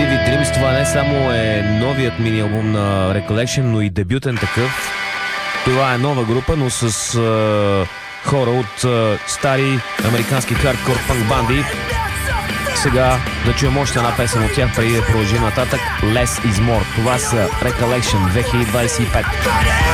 David Dreams. Това не само е новият мини албум на Recollection, но и дебютен такъв. Това е нова група, но с хора от стари американски хардкор панк банди. Сега да чуем още една песен от тях, преди да продължим нататък. Less is more. Това са Recollection 2025.